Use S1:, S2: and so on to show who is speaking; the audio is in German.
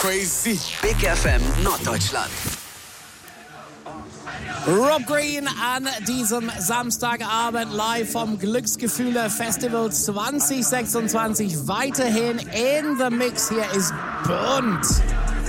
S1: Crazy.
S2: Big FM Norddeutschland.
S3: Rob Green an diesem Samstagabend live vom Glücksgefühle Festival 2026. Weiterhin in the Mix. Hier ist Bunt.